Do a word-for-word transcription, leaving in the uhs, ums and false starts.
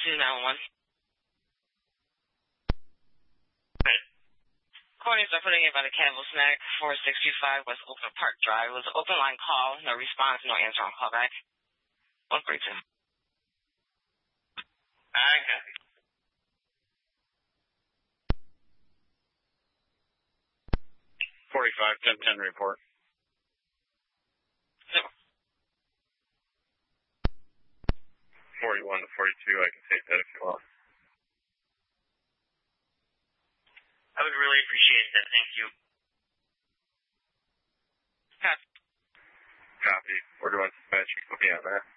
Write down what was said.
two nine one. Right. Coordinates are putting in by the Campbell Snack, four six two five West Oakland Park Drive. It was an open line call, no response, no answer on callback. one three two. I copy. forty-five, ten ten report. Zero. forty-one to forty-two, I can take that if you want. I would really appreciate that, thank you. Copy. Copy. We're doing dispatch. You put me on that.